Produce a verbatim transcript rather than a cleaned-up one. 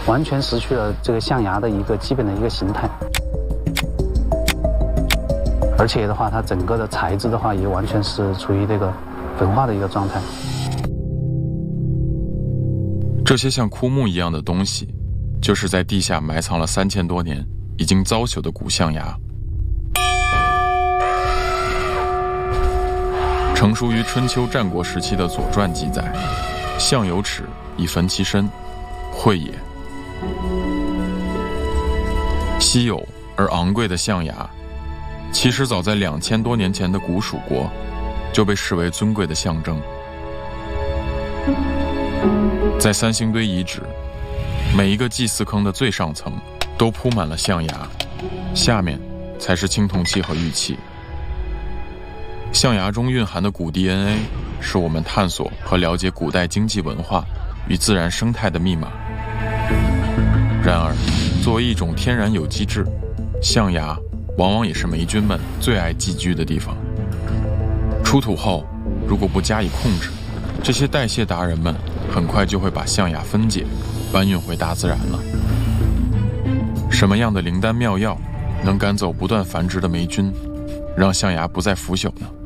完全失去了这个象牙的一个基本的一个形态。而且的话，它整个的材质的话，也完全是处于这个粉化的一个状态。 这些像枯木一样的东西，就是在地下埋藏了三千多年、已经糟朽的古象牙。成熟于春秋战国时期的《左传》记载：“象有齿，以焚其身，秽也。”稀有而昂贵的象牙，其实早在两千多年前的古蜀国，就被视为尊贵的象征。在三星堆遗址，每一个祭祀坑的最上层都铺满了象牙，下面才是青铜器和玉器。象牙中蕴含的古 D N A 是我们探索和了解古代经济文化与自然生态的密码。然而，作为一种天然有机质，象牙往往也是霉菌们最爱寄居的地方。出土后，如果不加以控制，这些代谢达人们很快就会把象牙分解，搬运回大自然了。什么样的灵丹妙药能赶走不断繁殖的霉菌，让象牙不再腐朽呢？